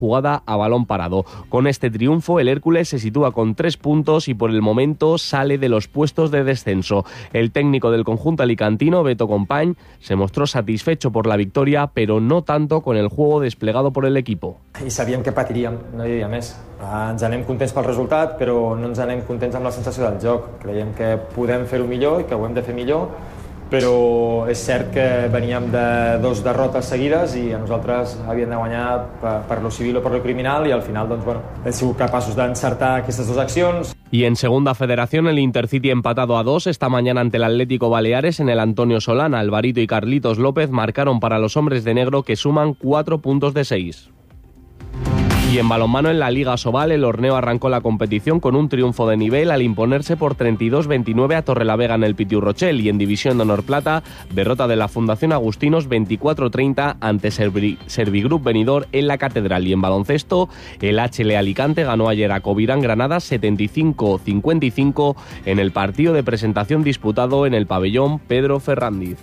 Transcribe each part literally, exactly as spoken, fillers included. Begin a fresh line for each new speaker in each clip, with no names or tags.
jugada a balón parado. Con este triunfo, el Hércules se sitúa con tres puntos y por el momento sale de los puestos de descenso. El técnico del conjunto alicantino, Beto Company, se mostró satisfecho por la victoria, pero no tanto con el juego desplegado por el equipo.
I sabíem que patiríem, no hi havia més. Ens anem contents pel resultat, però no ens anem contents amb la sensació del joc. Creiem que podem fer-ho millor i que ho hem de fer millor, però és cert que veníem de dos derrotes seguides i a nosaltres havíem de guanyar per, per lo civil o per lo criminal i al final doncs, bueno, hem sigut capaços d'encertar aquestes dues accions.
Y en Segunda Federación, el Intercity empatado a dos esta mañana ante el Atlético Baleares en el Antonio Solana. Alvarito y Carlitos López marcaron para los hombres de negro, que suman cuatro puntos de seis. Y en balonmano, en la Liga Sobal, el Horneo arrancó la competición con un triunfo de nivel al imponerse por treinta y dos veintinueve a Torrelavega en el Pitiu Rochel, y en División de Honor Plata, derrota de la Fundación Agustinos veinticuatro treinta ante Servi, Servigroup Benidorm en la Catedral. Y en baloncesto, el H L Alicante ganó ayer a Covirán Granada setenta y cinco cincuenta y cinco en el partido de presentación disputado en el pabellón Pedro Ferrandiz.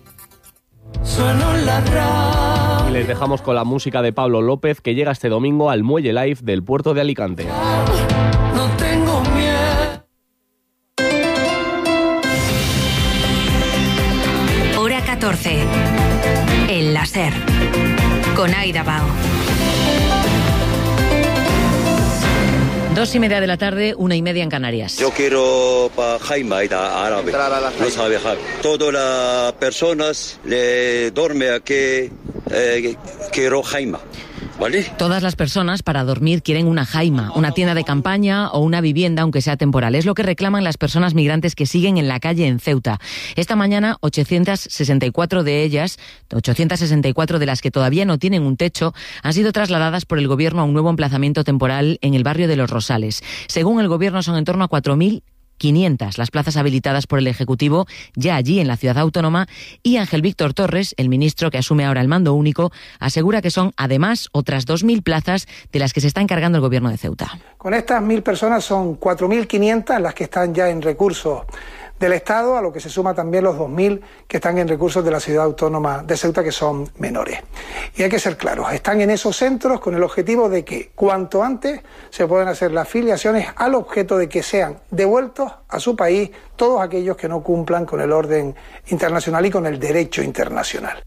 Y les dejamos con la música de Pablo López, que llega este domingo al Muelle Live del puerto de Alicante.
No tengo miedo.
Hora catorce. El láser. Con Aida Bao.
Dos y media de la tarde, una y media en Canarias.
Yo quiero para Jaime, árabe, no sabe viajar. Todas las personas le duermen aquí, eh, quiero Jaime. ¿Vale?
Todas las personas para dormir quieren una jaima, una tienda de campaña o una vivienda, aunque sea temporal. Es lo que reclaman las personas migrantes que siguen en la calle en Ceuta. Esta mañana, ochocientas sesenta y cuatro de ellas, ochocientas sesenta y cuatro de las que todavía no tienen un techo, han sido trasladadas por el gobierno a un nuevo emplazamiento temporal en el barrio de Los Rosales. Según el gobierno, son en torno a cuatro mil quinientas las plazas habilitadas por el Ejecutivo ya allí en la ciudad autónoma, y Ángel Víctor Torres, el ministro que asume ahora el mando único, asegura que son además otras dos mil plazas de las que se está encargando el gobierno de Ceuta.
Con estas mil personas son cuatro mil quinientas las que están ya en recursos del Estado, a lo que se suma también los dos mil que están en recursos de la ciudad autónoma de Ceuta, que son menores. Y hay que ser claros, están en esos centros con el objetivo de que cuanto antes se puedan hacer las filiaciones, al objeto de que sean devueltos a su país todos aquellos que no cumplan con el orden internacional y con el derecho internacional.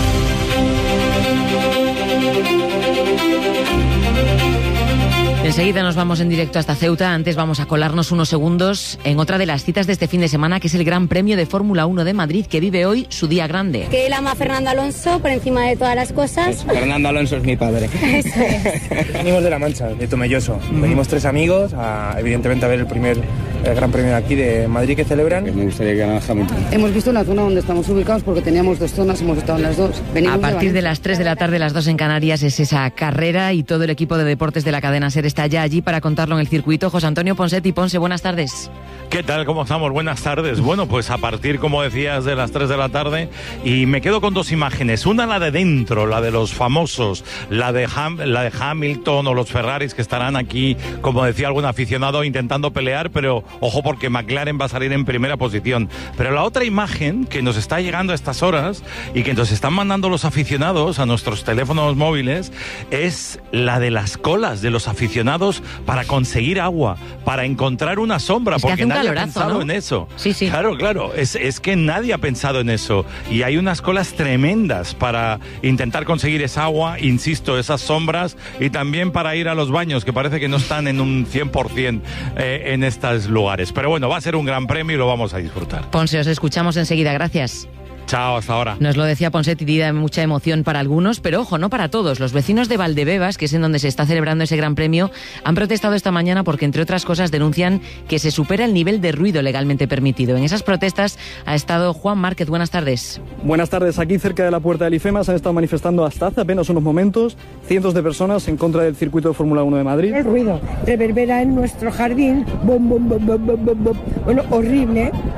Enseguida nos vamos en directo hasta Ceuta. Antes vamos a colarnos unos segundos en otra de las citas de este fin de semana, que es el Gran Premio de Fórmula uno de Madrid, que vive hoy su día grande.
Que él ama a Fernando Alonso por encima de todas las cosas.
Pues Fernando Alonso es mi padre.
Eso es.
Venimos de La Mancha, de Tomelloso. Mm. Venimos tres amigos, a, evidentemente a ver el primer el Gran Premio de aquí de Madrid que celebran.
Me gustaría que ganara Hamilton.
Hemos visto la zona donde estamos ubicados porque teníamos dos zonas, hemos estado en las dos.
Venimos a partir de, de las tres de la tarde, las dos en Canarias, es esa carrera, y todo el equipo de deportes de la cadena SER está ya allí para contarlo en el circuito. José Antonio Ponsetti. Ponce, buenas tardes.
¿Qué tal? ¿Cómo estamos? Buenas tardes. Bueno, pues a partir, como decías, de las tres de la tarde, y me quedo con dos imágenes. Una, la de dentro, la de los famosos, la de, Ham, la de Hamilton o los Ferraris, que estarán aquí, como decía algún aficionado, intentando pelear, pero ojo, porque McLaren va a salir en primera posición. Pero la otra imagen que nos está llegando a estas horas y que nos están mandando los aficionados a nuestros teléfonos móviles es la de las colas de los aficionados para conseguir agua, para encontrar una sombra, es porque nadie calorazo, ha pensado, ¿no?, en eso.
Sí, sí.
Claro, claro, es, es que nadie ha pensado en eso, y hay unas colas tremendas para intentar conseguir esa agua, insisto, esas sombras, y también para ir a los baños, que parece que no están en un cien por ciento eh, en estos lugares. Pero bueno, va a ser un gran premio y lo vamos a disfrutar.
Ponce, os escuchamos enseguida, gracias.
Chao, hasta ahora.
Nos lo decía Ponsetti, día de mucha emoción para algunos, pero ojo, no para todos. Los vecinos de Valdebebas, que es en donde se está celebrando ese gran premio, han protestado esta mañana porque, entre otras cosas, denuncian que se supera el nivel de ruido legalmente permitido. En esas protestas ha estado Juan Márquez. Buenas tardes.
Buenas tardes. Aquí, cerca de la puerta del IFEMA, se han estado manifestando hasta hace apenas unos momentos cientos de personas en contra del circuito de Fórmula uno de Madrid.
El ruido reverbera en nuestro jardín, bom, bom, bom, bom, bom, bom. Bueno, horrible.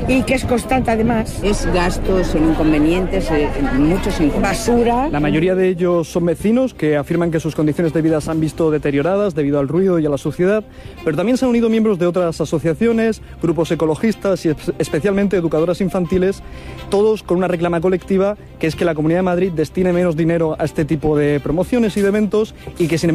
y que es constante además.
Es gastos, son inconvenientes, eh, muchos inconvenientes.
Basura.
La mayoría de ellos son vecinos que afirman que sus condiciones de vida se han visto deterioradas debido al ruido y a la suciedad, pero también se han unido miembros de otras asociaciones, grupos ecologistas y especialmente educadoras infantiles, todos con una reclama colectiva, que es que la Comunidad de Madrid destine menos dinero a este tipo de promociones y de eventos y que sin